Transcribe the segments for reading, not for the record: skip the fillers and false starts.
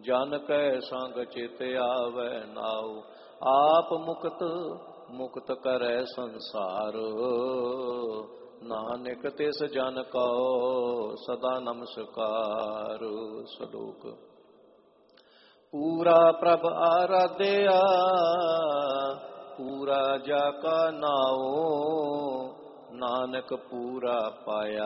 ਜਨ ਕੈ ਸੰਗ ਚਿਤ ਆਵੈ ਨਾਉ। ਆਪ ਮੁਕਤ ਮੁਕਤ ਕਰੈ ਸੰਸਾਰ, ਨਾਨਕ ਤਿਸ ਜਨ ਕਉ ਸਦਾ ਨਮਸਕਾਰ। ਸ਼ਲੋਕ। ਪੂਰਾ ਪ੍ਰਭ ਆਰਾਧਿਆ, ਪੂਰਾ ਜਾ ਕਾ ਨਾਉ। ਨਾਨਕ ਪੂਰਾ ਪਾਇਆ,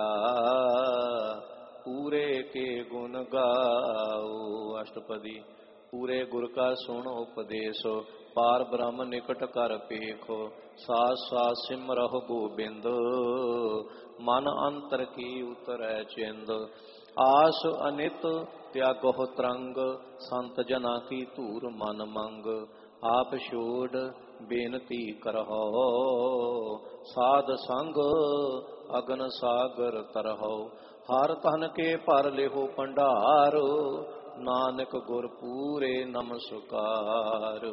ਪੂਰੇ ਕੇ ਗੁਣ ਗਾਓ। ਅਸ਼ਟਪਦੀ। ਪੂਰੇ ਗੁਰ ਕਾ ਸੁਣ ਉਪਦੇਸ਼, ਪਾਰ ਬ੍ਰਹਮ ਨਿਕਟ ਕਰ ਪੇਖੋ। ਸਾਸ ਸਾਸ ਸਿਮਰਹੁ ਗੋਬਿੰਦ, ਮਨ ਅੰਤਰ ਕੀ ਉਤਰੈ ਚਿੰਦ। ਆਸ ਅਨਿਤ ਤਿਆਗਹੁ ਤਰੰਗ, ਸੰਤ ਜਨਾ ਕੀ ਧੂਰ ਮਨ ਮੰਗ। ਆਪ ਛੋੜ ਬੇਨਤੀ ਕਰਹੁ, ਸਾਧ ਸੰਗ ਅਗਨ ਸਾਗਰ ਤਰਹੁ। ਹਰ ਤਨ ਕੇ ਭਰ ਲਿਹੋ ਭੰਡਾਰ, ਨਾਨਕ ਗੁਰ ਪੂਰੇ ਨਮਸਕਾਰ।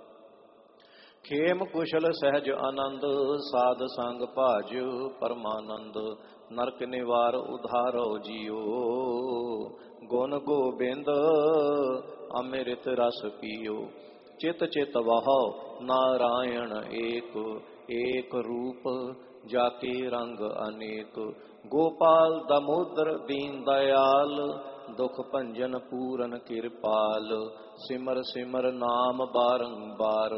ਖੇਮ ਕੁਸ਼ਲ ਸਹਿਜ ਆਨੰਦ, ਸਾਧ ਸੰਗ ਭਾਜ ਪਰਮਾਨੰਦ। ਨਰਕ ਨਿਵਾਰ ਉਧਾਰੋ ਜੀਓ, ਗੁਣ ਗੋਬਿੰਦ ਅੰਮ੍ਰਿਤ ਰਸ ਪੀਓ। ਚਿਤ ਚਿਤ ਵਹੋ ਨਾਰਾਇਣ ਏਕ, ਏਕ ਰੂਪ ਜਾਕੇ ਰੰਗ ਅਨੇਕ। ਗੋਪਾਲ ਦਮੋਦਰ ਦੀਨ ਦਇਆਲ, ਦੁਖ ਭੰਜਨ ਪੂਰਨ ਕਿਰਪਾਲ। ਸਿਮਰ ਸਿਮਰ ਨਾਮ ਬਾਰੰਬਾਰ,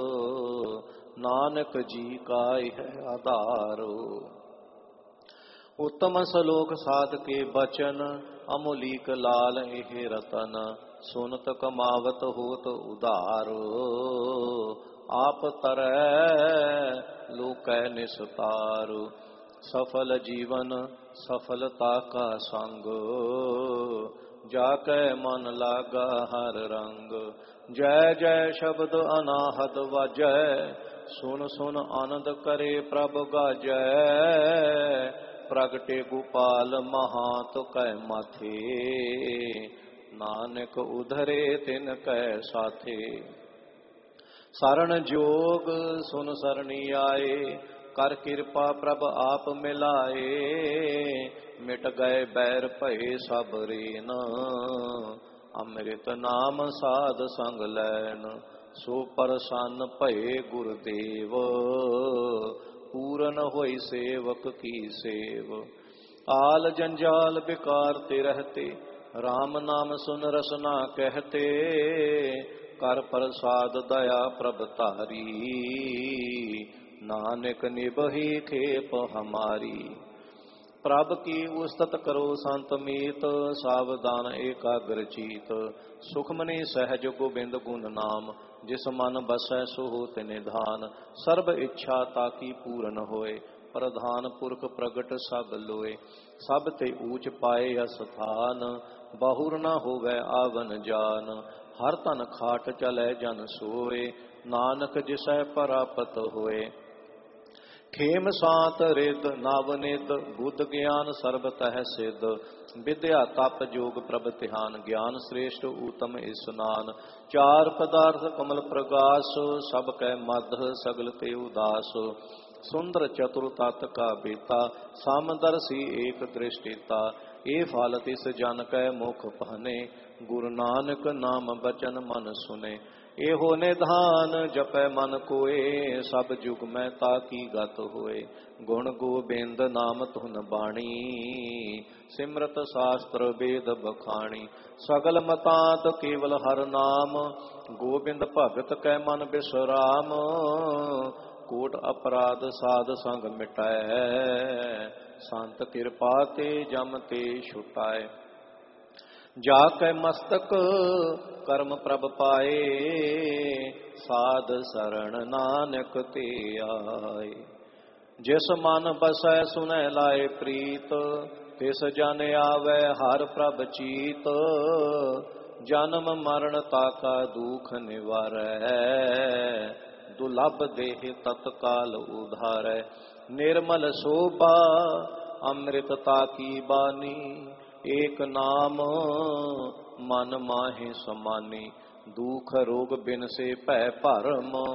ਨਾਨਕ ਜੀ ਕਾ ਇਹ ਆਧਾਰ। ਉੱਤਮ ਸਲੋਕ ਸਾਧ ਕੇ ਬਚਨ, ਅਮੋਲੀਕ ਲਾਲ ਇਹ ਰਤਨ। ਸੁਨਤ ਕਮਾਵਤ ਹੋਤ ਉਧਾਰ, ਆਪ ਤਰੈ ਲੋਕੈ ਨਿਸਤਾਰ। ਸਫਲ ਜੀਵਨ ਸਫਲਤਾ ਕਾ ਸੰਗ, ਜਾ ਕੈ ਮਨ ਲਾਗਾ ਹਰ ਰੰਗ। ਜੈ ਜੈ ਸ਼ਬਦ ਅਨਾਹਦ ਵਾਜੈ, ਸੁਨ ਸੁਨ ਆਨੰਦ ਕਰੇ ਪ੍ਰਭ ਗਾਜੈ। ਪ੍ਰਗਟੇ ਗੋਪਾਲ ਮਹਾਤ ਕੈ ਮਾਥੇ, ਨਾਨਕ ਉਧਰੇ ਤਿਨ ਕੈ ਸਾਥੇ। ਸਰਣ ਜੋਗ ਸੁਨ ਸਰਣੀ ਆਏ, ਕਰ ਕਿਰਪਾ ਪ੍ਰਭ ਆਪ ਮਿਲਾਏ। ਮਿਟ ਗਏ ਬੈਰ ਭਏ ਸਭ ਰੀਨ, ਅੰਮ੍ਰਿਤ ਨਾਮ ਸਾਧ ਸੰਗ ਲੈਨ। ਸੋ ਪ੍ਰਸੰਨ ਭਏ ਗੁਰਦੇਵ, ਪੂਰਨ ਹੋਈ ਸੇਵਕ ਕੀ ਸੇਵ। ਆਲ ਜੰਜਾਲ ਬਿਕਾਰ ਤੇ ਰਹਤੇ, ਰਾਮ ਨਾਮ ਸੁਨ ਰਸਨਾ ਕਹਿਤੇ। ਕਰ ਪ੍ਰਸਾਦ ਦਇਆ ਪ੍ਰਭ ਤਾਰੀ, ਨਾਨਕ ਨਿਭਹੀ ਖੇਪ ਹਮਾਰੀ। ਪ੍ਰਭ ਕੀ ਉਸਤਤ ਕਰੋ ਸੰਤ ਮੀਤ, ਸਾਵਧਾਨ ਏਕਾਗਰ ਚੀਤ। ਸੁਖਮਨੀ ਸਹਿਜ ਗੋਬਿੰਦ ਗੁਣ ਨਾਮ, ਜਿਸ ਮਨ ਬਸੈ ਸੋ ਹੋਤਿ ਨਿਧਾਨ। ਸਰਬ ਇੱਛਾ ਤਾਕੀ ਪੂਰਨ ਹੋਏ, ਪ੍ਰਧਾਨ ਪੁਰਖ ਪ੍ਰਗਟ ਸਭ ਲੋਏ। ਸਭ ਤੇ ਊਚ ਪਾਏ ਅਸਥਾਨ, ਬਹੁਰ ਨ ਹੋਵੈ ਆਵਨ ਜਾਨ। ਹਰ ਧਨ ਖਾਟ ਚਲੈ ਜਨ ਸੋਏ, ਨਾਨਕ ਜਿਸੈ ਪ੍ਰਾਪਤ ਹੋਏ। ਖੇਮ ਸਾਤ ਰਿਦ ਨਵ ਨਿਦ, ਬੁੱਧ ਗਿਆਨ ਸਰਬ ਤਹਿ ਸਿਧ। ਵਿਦਿਆ ਤਪ ਜੋਗ ਪ੍ਰਭ ਧਿਆਨ, ਗਿਆਨ ਸ੍ਰੇਸ਼ਟ ਊਤਮ ਇਸਨਾਨ। ਚਾਰ ਪਦਾਰਥ ਕਮਲ ਪ੍ਰਗਾਸ, ਸਭ ਕੈ ਮਧ ਸਗਲ ਤੇ ਉਦਾਸ। ਸੁੰਦਰ ਚਤੁਰ ਤਤ ਕਾ ਬੇਤਾ, ਸਮਦਰਸੀ ਏਕ ਦ੍ਰਿਸ਼ਟੀਤਾ। ਇਹ ਫਲ ਤਿਸ ਜਨ ਕੈ ਮੁਖ ਪਹਨੇ, ਗੁਰੂ ਨਾਨਕ ਨਾਮ ਬਚਨ ਮਨ ਸੁਨੇ। ਇਹੋ ਨਿਧਾਨ ਜਪੈ ਮਨ ਕੋਏ, ਸਭ ਜੁਗ ਮੈਂ ਤਾਕੀ ਗਤ ਹੋਏ। ਗੁਣ ਗੋਬਿੰਦ ਨਾਮ ਧੁਨ ਬਾਣੀ, ਸਿਮਰਤ ਸ਼ਾਸਤਰ ਵੇਦ ਬਖਾਣੀ। ਸਗਲ ਮਤਾਂਤ ਕੇਵਲ ਹਰ ਨਾਮ, ਗੋਬਿੰਦ ਭਗਤ ਕੈ ਮਨ ਬਿਸਰਾਮ। ਕੋਟ ਅਪਰਾਧ ਸਾਧ ਸੰਗ ਮਿਟਾਏ, ਸੰਤ ਕਿਰਪਾ ਤੇ ਜਮ ਤੇ ਛੁਟਾਏ। ਜਾ ਕੈ ਮਸਤਕ ਕਰਮ ਪ੍ਰਭ ਪਾਏ, ਸਾਧ ਸਰਣ ਨਾਨਕ ਤੇ ਆਏ। ਜਿਸ ਮਨ ਬਸੈ ਸੁਨੈ ਲਾਏ ਪ੍ਰੀਤ, ਤਿਸ ਜਨ ਆਵੈ ਹਰ ਪ੍ਰਭ ਚੀਤ। ਜਨਮ ਮਰਨ ਤਾਕਾ ਦੁਖ ਨਿਵਾਰੈ, ਦੁਲਭ ਦੇਹ ਤਤਕਾਲ ਉਧਾਰੈ। ਨਿਰਮਲ ਸੋਭਾ ਅੰਮ੍ਰਿਤ ਤਾਕੀ ਬਾਨੀ, ਏਕ ਨਾਮ ਮਨ ਮਾਹਿ ਸਮਾਨੀ। ਦੁਖ ਰੋਗ ਬਿਨ ਸੇ ਭੈ ਭਰਮ,